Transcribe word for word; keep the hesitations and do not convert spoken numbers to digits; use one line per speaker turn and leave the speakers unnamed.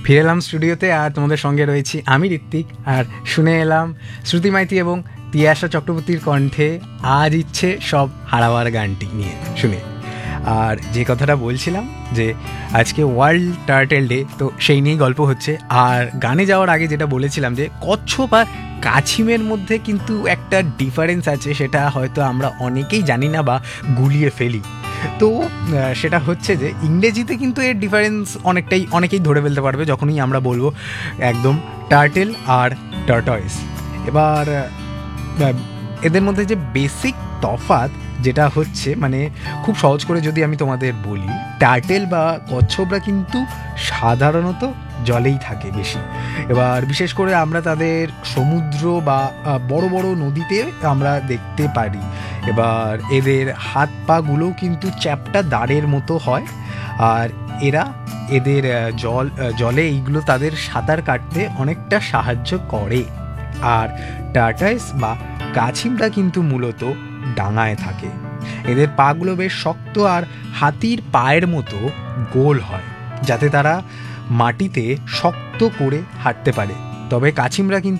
ফিরে এলাম স্টুডিওতে, আর তোমাদের সঙ্গে রয়েছি আমি ঋত্বিক। আর শুনে এলাম শ্রুতি মাইতি এবং তিয়াশা চক্রবর্তীর কণ্ঠে আজ ইচ্ছে সব হারাবার গানটি নিয়ে শুনে। আর যে কথাটা বলছিলাম যে আজকে ওয়ার্ল্ড টার্টেল ডে, তো সেই নিয়েই গল্প হচ্ছে। আর গানে যাওয়ার আগে যেটা বলেছিলাম যে কচ্ছপ আর কাছিমের মধ্যে কিন্তু একটা ডিফারেন্স আছে, সেটা হয়তো আমরা অনেকেই জানি না বা গুলিয়ে ফেলি। তো সেটা হচ্ছে যে ইংরেজিতে কিন্তু এর ডিফারেন্স অনেকটাই অনেকেই ধরে ফেলতে পারবে যখনই আমরা বলবো একদম টার্টেল আর টার্টয়েস। এবার এদের মধ্যে যে বেসিক তফাৎ যেটা হচ্ছে, মানে খুব সহজ করে যদি আমি তোমাদের বলি, টার্টেল বা কচ্ছপরা কিন্তু সাধারণত জলেই থাকে বেশি। এবার বিশেষ করে আমরা তাদের সমুদ্র বা বড় বড় নদীতে আমরা দেখতে পারি। এবার এদের হাত পাগুলোও কিন্তু চ্যাপ্টা দাঁড়ের মতো হয়, আর এরা এদের জল জলে এইগুলো তাদের সাঁতার কাটতে অনেকটা সাহায্য করে। আর টার্টয়েস বা কাছিমটা কিন্তু মূলত ডাঙায় থাকে। এদের পাগুলো বেশ শক্ত আর হাতির পায়ের মতো গোল হয়, যাতে তারা মাটিতে শক্ত করে হাঁটতে পারে। তবে কাছিমরা কিন্তু